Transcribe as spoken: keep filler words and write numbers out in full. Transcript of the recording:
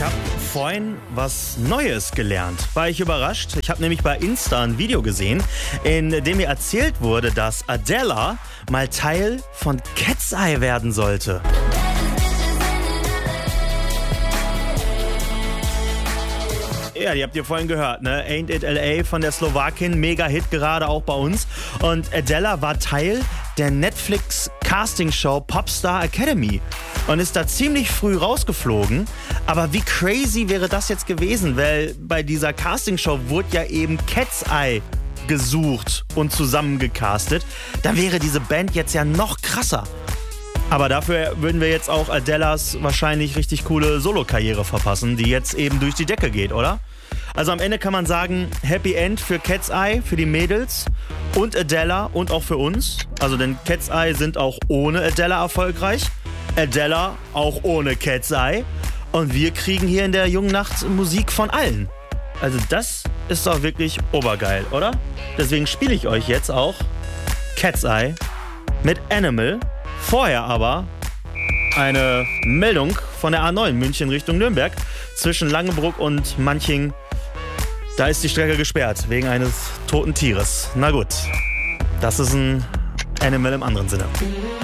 habe vorhin was Neues gelernt. War ich überrascht? Ich habe nämlich bei Insta ein Video gesehen, in dem mir erzählt wurde, dass Adele mal Teil von Cat's Eye werden sollte. Ja, die habt ihr vorhin gehört, ne? Ain't It L A von der Slowakin, Mega-Hit gerade auch bei uns. Und Adele war Teil der Netflix-Casting-Show Popstar Academy und ist da ziemlich früh rausgeflogen. Aber wie crazy wäre das jetzt gewesen, weil bei dieser Casting-Show wurde ja eben Cat's Eye gesucht und zusammengecastet. Dann wäre diese Band jetzt ja noch krasser. Aber dafür würden wir jetzt auch Adelas wahrscheinlich richtig coole Solo-Karriere verpassen, die jetzt eben durch die Decke geht, oder? Also am Ende kann man sagen, Happy End für Cat's Eye, für die Mädels und Adele und auch für uns. Also denn Cat's Eye sind auch ohne Adele erfolgreich, Adele auch ohne Cat's Eye und wir kriegen hier in der jungen Nacht Musik von allen. Also das ist doch wirklich obergeil, oder? Deswegen spiele ich euch jetzt auch Cat's Eye mit Animal. Vorher aber eine Meldung von der A neun München Richtung Nürnberg. Zwischen Langenbruck und Manching, da ist die Strecke gesperrt wegen eines toten Tieres. Na gut, das ist ein Animal im anderen Sinne.